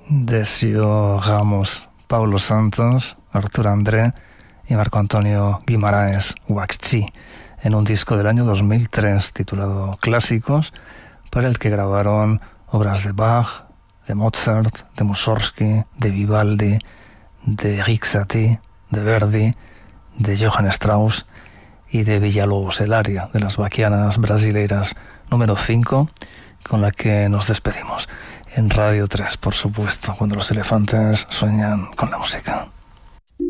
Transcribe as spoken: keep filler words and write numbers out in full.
Decio Ramos, Paulo Santos, Artur André y Marco Antonio Guimaraes Huacchi, en un disco del año dos mil tres titulado Clásicos, para el que grabaron obras de Bach, de Mozart, de Mussorgsky, de Vivaldi, de Erik Satie, de Verdi, de Johann Strauss y de Villa-Lobos, el aria de las Baquianas Brasileiras número cinco, con la que nos despedimos. En Radio tres, por supuesto, cuando los elefantes sueñan con la música.